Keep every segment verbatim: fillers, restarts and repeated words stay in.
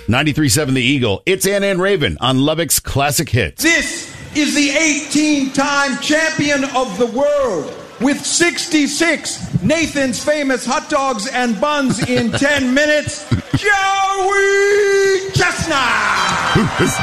ninety-three point seven The Eagle. It's Anna and Raven on Lubbock's Classic Hits. This is the eighteen-time champion of the world with sixty-six Nathan's Famous hot dogs and buns in ten minutes, Joey Chestnut!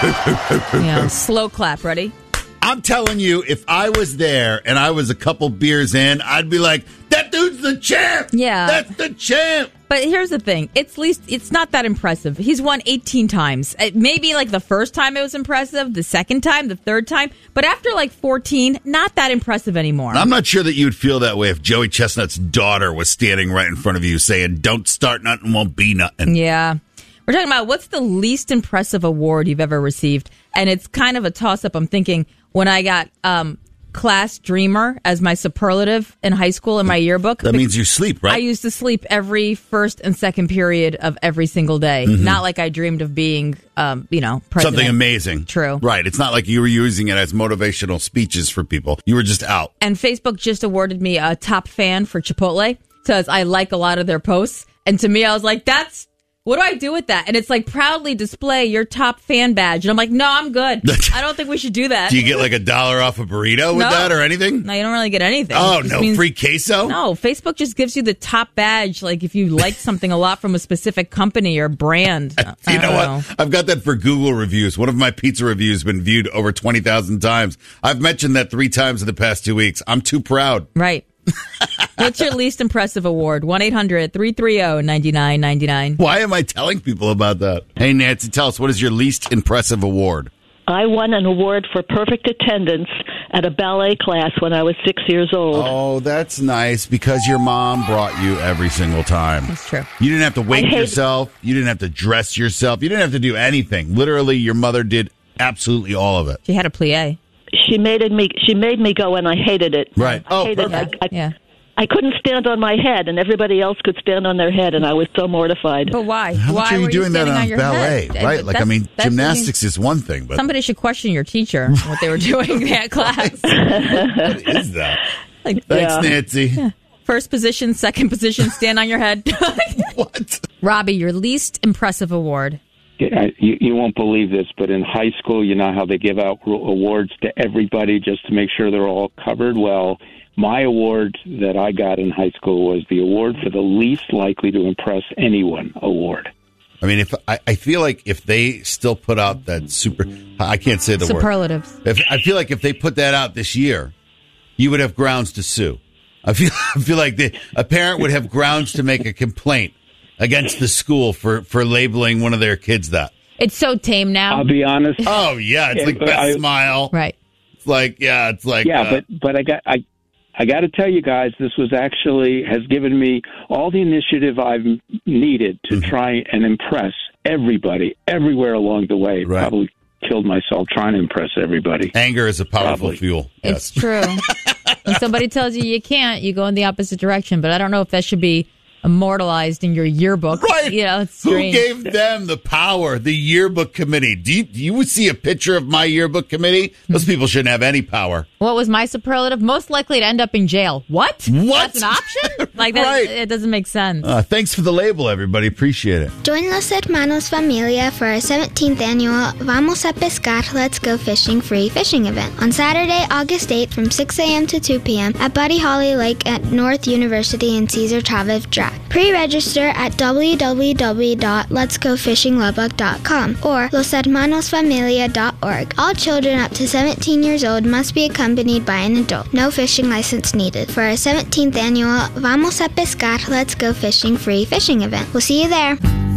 Yeah, slow clap. Ready? I'm telling you, if I was there and I was a couple beers in, I'd be like, that dude's the champ! Yeah. That's the champ! But here's the thing. It's least it's not that impressive. He's won eighteen times. It maybe like the first time it was impressive, the second time, the third time. But after like fourteen, not that impressive anymore. I'm not sure that you'd feel that way if Joey Chestnut's daughter was standing right in front of you saying, don't start nothing, won't be nothing. Yeah. We're talking about what's the least impressive award you've ever received. And it's kind of a toss-up. I'm thinking when I got um, class dreamer as my superlative in high school in my yearbook. That means you sleep, right? I used to sleep every first and second period of every single day. Mm-hmm. Not like I dreamed of being, um, you know, president. Something amazing. True. Right. It's not like you were using it as motivational speeches for people. You were just out. And Facebook just awarded me a top fan for Chipotle because I like a lot of their posts. And to me, I was like, that's... what do I do with that? And it's like, proudly display your top fan badge. And I'm like, no, I'm good. I don't think we should do that. Do you get like a dollar off a burrito with no. that or anything? No, you don't really get anything. Oh, no, means, free queso? No, Facebook just gives you the top badge. Like if you like something a lot from a specific company or brand. You know what? know. I've got that for Google reviews. One of my pizza reviews has been viewed over twenty thousand times. I've mentioned that three times in the past two weeks. I'm too proud. Right. What's your least impressive award? one eight hundred three three zero nine nine nine nine. Why am I telling people about that? Hey, Nancy, tell us, what is your least impressive award? I won an award for perfect attendance at a ballet class when I was six years old. Oh, that's nice, because your mom brought you every single time. That's true. You didn't have to wake hate- yourself. You didn't have to dress yourself. You didn't have to do anything. Literally, your mother did absolutely all of it. She had a plie. She made me. She made me go, and I hated it. Right. I Oh, hated perfect. it. I, I, Yeah. I couldn't stand on my head, and everybody else could stand on their head, and I was so mortified. But why? How why much are you were doing that standing on your ballet, head? right? Like, I That's- mean, that's- gymnastics is one thing, but Somebody should question your teacher, what they were doing in that class. what is that? Like, Thanks, Yeah. Nancy. yeah. First position, second position, stand on your head. What? Robbie, your least impressive award. Yeah, you, you won't believe this, but in high school, you know how they give out awards to everybody just to make sure they're all covered? Well, my award that I got in high school was the award for the least likely to impress anyone award. I mean, if I, I feel like if they still put out that super, I can't say the Superlatives. word. If, I feel like if they put that out this year, you would have grounds to sue. I feel, I feel like the, a parent would have grounds to make a complaint against the school for, for labeling one of their kids that. It's so tame now. I'll be honest. Oh, yeah. It's Yeah, like but best I- smile. Right. It's like, yeah, it's like. Yeah, uh, but but I got I I got to tell you guys, this was actually has given me all the initiative I've needed to Mm-hmm. try and impress everybody everywhere along the way. Right. Probably killed myself trying to impress everybody. Anger is a powerful Probably. fuel. It's Yes. true. When somebody tells you you can't, you go in the opposite direction. But I don't know if that should be immortalized in your yearbook. Right. You know, it's Who strange. gave them the power? The yearbook committee. Do you, do you see a picture of my yearbook committee? Those people shouldn't have any power. What was my superlative? Most likely to end up in jail. What? What? That's an option? Like, that, Right. it doesn't make sense. Uh, thanks for the label, everybody. Appreciate it. Join Los Hermanos Familia for our seventeenth annual Vamos a Pescar, Let's Go Fishing free fishing event on Saturday, August eighth from six a.m. to two p.m. at Buddy Holly Lake at North University and Cesar Chavez Drive. Pre-register at w w w dot lets go fishing lubbock dot com or los hermanos familia dot org. All children up to seventeen years old must be accompanied by an adult. No fishing license needed for our seventeenth annual Vamos a Pescar, Let's Go Fishing free fishing event. We'll see you there.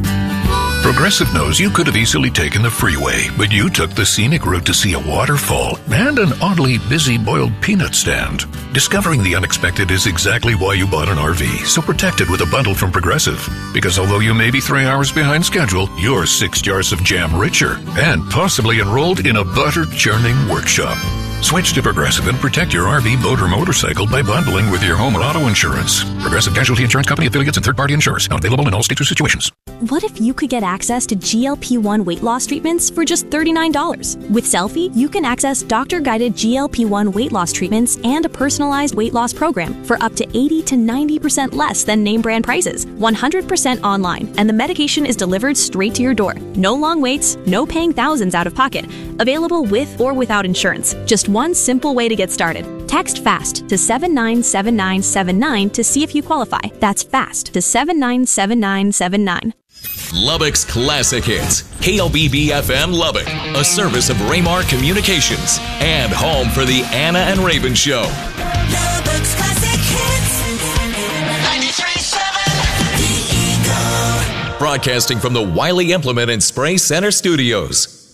Progressive knows you could have easily taken the freeway, but you took the scenic route to see a waterfall and an oddly busy boiled peanut stand. Discovering the unexpected is exactly why you bought an R V, so protect it with a bundle from Progressive. Because although you may be three hours behind schedule, you're six jars of jam richer and possibly enrolled in a butter-churning workshop. Switch to Progressive and protect your R V, boat, or motorcycle by bundling with your home or auto insurance. Progressive Casualty Insurance Company affiliates and third-party insurers. Not available in all states or situations. What if you could get access to G L P one weight loss treatments for just thirty-nine dollars? With Selfie, you can access doctor-guided G L P one weight loss treatments and a personalized weight loss program for up to eighty to ninety percent less than name brand prices, one hundred percent online, and the medication is delivered straight to your door. No long waits, no paying thousands out of pocket. Available with or without insurance. Just one simple way to get started. Text FAST to seven nine seven nine seven nine to see if you qualify. That's FAST to seven nine seven nine seven nine. Lubbock's Classic Hits. K L B B F M Lubbock, a service of Raymar Communications and home for the Anna and Raven Show. Lubbock's Classic Hits. ninety-three point seven The Eagle. Broadcasting from the Wiley Implement and Spray Center Studios.